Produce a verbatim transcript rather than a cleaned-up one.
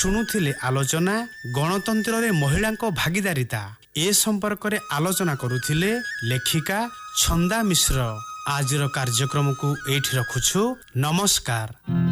ଶୁଣୁଥିଲେ ଆଲୋଚନା ଗଣତନ୍ତ୍ରରେ ମହିଳାଙ୍କ ଭାଗିଦାରିତା। ଏ ସମ୍ପର୍କରେ ଆଲୋଚନା କରୁଥିଲେ ଲେଖିକା ଛନ୍ଦା ମିଶ୍ର। ଆଜିର କାର୍ଯ୍ୟକ୍ରମକୁ ଏଇଠି ରଖୁଛୁ। ନମସ୍କାର।